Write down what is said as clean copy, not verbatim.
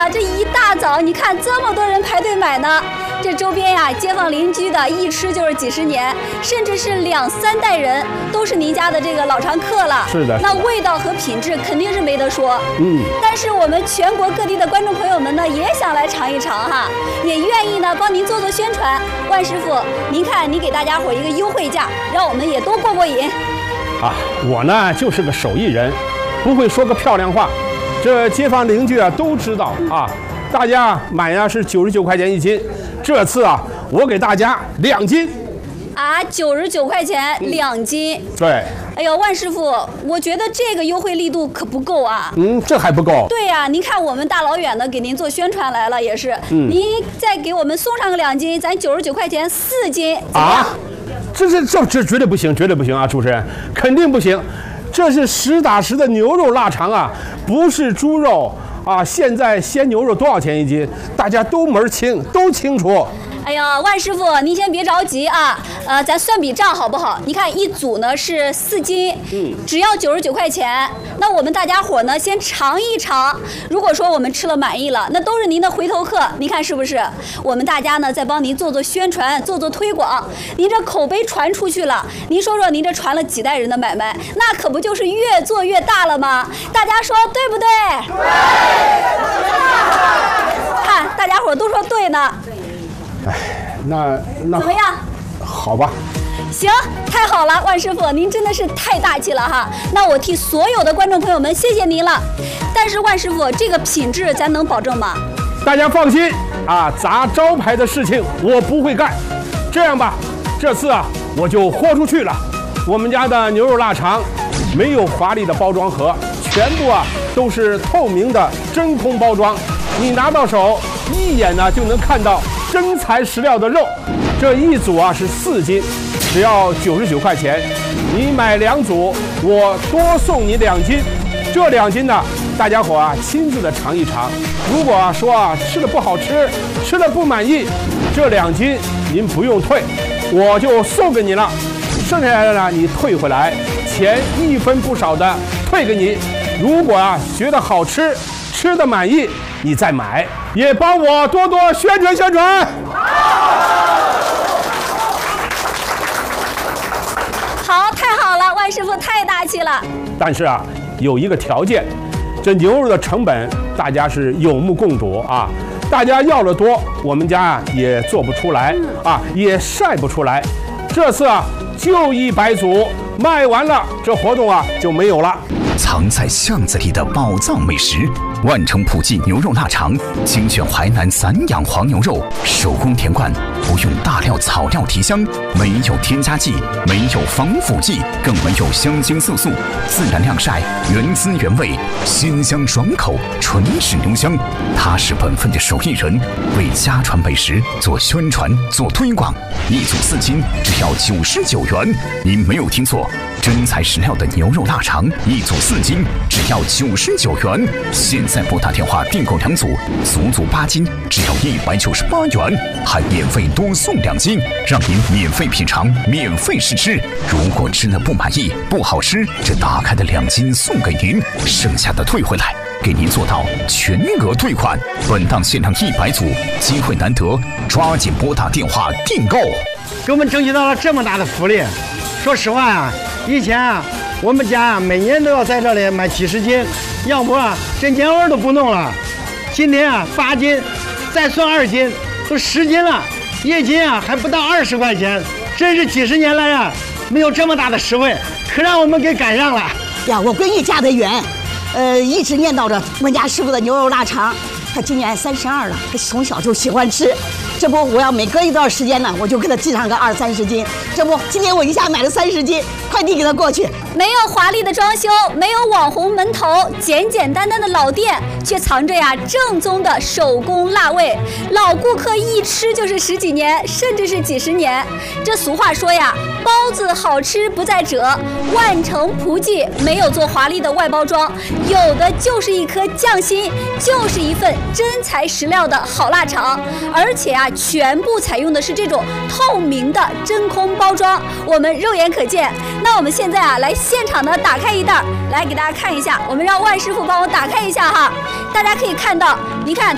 这一大早，你看这么多人排队买呢，这周边呀，街坊邻居的一吃就是几十年，甚至是2、3代人都是您家的这个老常客了。 是的， 那味道和品质肯定是没得说。但是我们全国各地的观众朋友们呢，也想来尝一尝哈，也愿意呢帮您做宣传。万师傅，您看，您给大家伙一个优惠价，让我们也都过瘾。 啊，我呢就是个手艺人，不会说个漂亮话。这街坊邻居啊都知道啊，大家买呀是99块钱1斤，这次啊我给大家2斤。 啊，99块钱2斤。 对。 哎呦，万师傅，我觉得这个优惠力度可不够啊。 这还不够。 对呀，您看我们大老远的给您做宣传来了，也是。您再给我们送上个2斤，咱99块钱4斤，怎么样？ 这绝对不行，绝对不行啊！主持人，肯定不行。这是实打实的牛肉腊肠啊，不是猪肉啊！现在鲜牛肉多少钱1斤？大家都门清，都清楚。 哎呀，万师傅，您先别着急啊，咱算笔账好不好？你看一组呢是4斤，只要99块钱。那我们大家伙呢先尝一尝，如果说我们吃了满意了，那都是您的回头客。您看是不是？我们大家呢再帮您做宣传，做推广，您这口碑传出去了，您说说您这传了几代人的买卖，那可不就是越做越大了吗？大家说对不对？对。看大家伙都说对呢。 哎，那怎么样？ 好吧。 行，太好了，万师傅，您真的是太大气了哈！那我替所有的观众朋友们谢谢您了。但是万师傅，这个品质咱能保证吗？ 大家放心啊，砸招牌的事情我不会干。这样吧，这次啊我就豁出去了。我们家的牛肉腊肠没有华丽的包装盒，全部啊都是透明的真空包装，你拿到手一眼呢就能看到真材实料的肉。这一组啊是4斤，只要99块钱。你买2组，我多送你2斤。这2斤呢，大家伙啊亲自的尝一尝。如果说吃的不好吃，吃的不满意，这2斤您不用退，我就送给你了。剩下来的呢，你退回来，钱1分不少的退给你。如果觉得好吃，吃的满意，你再买，也帮我多多宣传宣传。 好，太好了，万师傅太大气了。 但是有一个条件，这牛肉的成本大家是有目共睹啊。大家要的多，我们家也做不出来啊，也晒不出来。这次就100组，卖完了，这活动就没有了。 藏在巷子里的宝藏美食，万城普记牛肉腊肠，精选淮南散养黄牛肉，手工填灌，不用大料草料提香，没有添加剂，没有防腐剂，更没有香精色素，自然晾晒，原汁原味，鲜香爽口，纯是牛香。他是本分的手艺人，为家传美食做宣传做推广。1组4斤，只要99元。您没有听错，真材实料的牛肉腊肠，1组4斤，只要99元。现在拨打电话订购2组，足足8斤，只要198元，还免费多送2斤，让您免费品尝，免费试吃。如果吃了不满意、不好吃，这打开的2斤送给您，剩下的退回来，给您做到全额退款。本档限量100组，机会难得，抓紧拨打电话订购。 给我们争取到了这么大的福利。说实话以前我们家每年都要在这里买几十斤，要不这年味都不弄了。今天8斤，再算2斤，都10斤了，1斤还不到20块钱，真是几十年来没有这么大的实惠，可让我们给赶上了呀！我闺女嫁得远，一直念叨着我们家师傅的牛肉腊肠。她今年32了，她从小就喜欢吃。这不，我要每隔一段时间呢，我就给她寄上个20、30斤。这不，今天我一下买了30斤，快递给她过去。 没有华丽的装修，没有网红门头，简简单单的老店，却藏着正宗的手工辣味。老顾客一吃就是10几年，甚至是几十年。这俗话说包子好吃不在褶，万城普记没有做华丽的外包装，有的就是一颗匠心，就是一份真材实料的好腊肠，而且全部采用的是这种透明的真空包装，我们肉眼可见。那我们现在来现场的打开一袋，来给大家看一下，我们让万师傅帮我打开一下哈。大家可以看到，你看